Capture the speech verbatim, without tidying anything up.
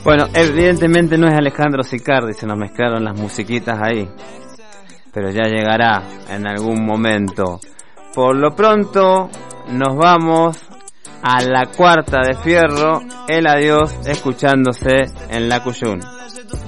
Bueno, evidentemente no es Alejandro Sicardi, se nos mezclaron las musiquitas ahí, pero ya llegará en algún momento. Por lo pronto nos vamos a la cuarta de fierro, el adiós escuchándose en la Cuyún.